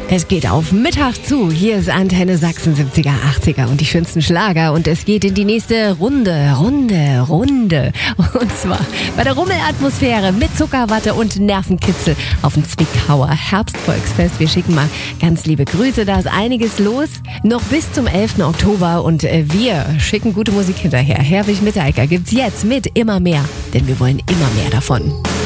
Es geht auf Mittag zu. Hier ist Antenne Sachsen 70er, 80er und die schönsten Schlager. Und es geht in die nächste Runde. Und zwar bei der Rummelatmosphäre mit Zuckerwatte und Nervenkitzel auf dem Zwickauer Herbstvolksfest. Wir schicken mal ganz liebe Grüße. Da ist einiges los. Noch bis zum 11. Oktober. Und wir schicken gute Musik hinterher. Herwig Mitteilker gibt's jetzt mit Immer mehr. Denn wir wollen immer mehr davon.